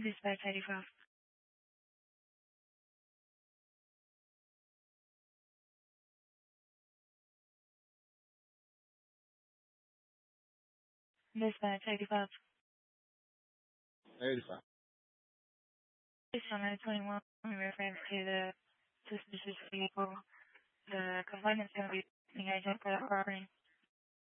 Dispatch 85. Dispatch 85. 85. It's on 21 in reference to the suspicious vehicle. The complainant's going to be engaged for that property.